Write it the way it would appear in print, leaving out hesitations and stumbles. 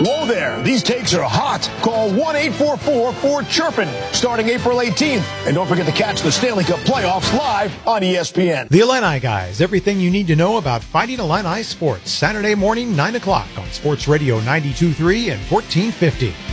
Whoa there, these takes are hot. Call 1-844-4CHIRPIN starting April 18th. And don't forget to catch the Stanley Cup playoffs live on ESPN. The Illini Guys, everything you need to know about Fighting Illini sports. Saturday morning, 9 o'clock on Sports Radio 92.3 and 1450.